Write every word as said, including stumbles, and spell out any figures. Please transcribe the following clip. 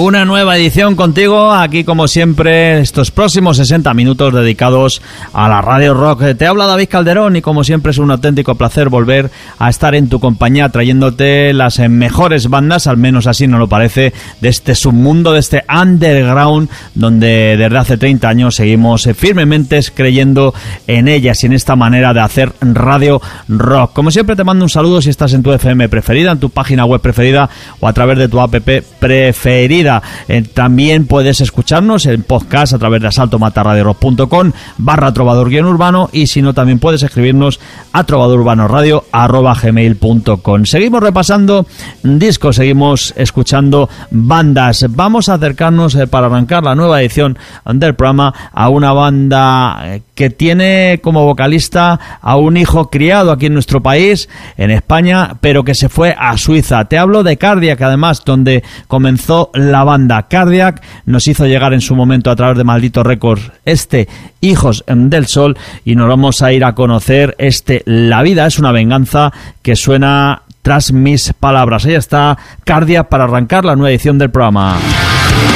Una nueva edición contigo, aquí como siempre, estos próximos sesenta minutos dedicados a la Radio Rock. Te habla David Calderón y como siempre es un auténtico placer volver a estar en tu compañía trayéndote las mejores bandas, al menos así nos lo parece, de este submundo, de este underground, donde desde hace treinta años seguimos firmemente creyendo en ellas y en esta manera de hacer radio rock. Como siempre te mando un saludo si estás en tu F M preferida, en tu página web preferida o a través de tu app preferida. Eh, también puedes escucharnos en podcast a través de asalto mata radio rock punto com barra trovador guión urbano y si no también puedes escribirnos a trovadorurbanorradio arroba gmail punto com. Seguimos repasando discos, seguimos escuchando bandas. Vamos a acercarnos eh, para arrancar la nueva edición del programa a una banda eh, que tiene como vocalista a un hijo criado aquí en nuestro país, en España, pero que se fue a Suiza. Te hablo de Cardiac, además, donde comenzó la banda. Cardiac nos hizo llegar en su momento a través de Maldito Records este Hijos del Sol y nos vamos a ir a conocer este La vida es una venganza, que suena tras mis palabras. Ahí está Cardiac para arrancar la nueva edición del programa.